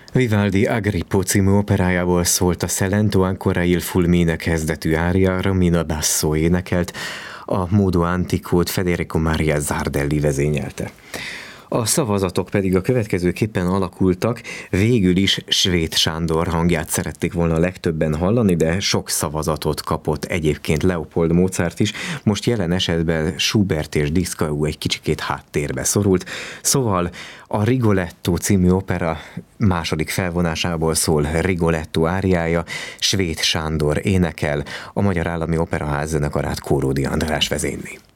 Vivaldi Agrippo című operájából szólt a Salento ancora il fulmine kezdetű ária, Romina Basso énekelt, a Modo Anticót Federico Maria Zardelli vezényelte. A szavazatok pedig a következőképpen alakultak, végül is Svéd Sándor hangját szerették volna a legtöbben hallani, de sok szavazatot kapott egyébként Leopold Mozart is, most jelen esetben Schubert és Dieskau egy kicsikét háttérbe szorult, szóval a Rigoletto című opera második felvonásából szól Rigoletto áriája, Svéd Sándor énekel, a Magyar Állami Operaház zenekarát Kóródi András vezényli.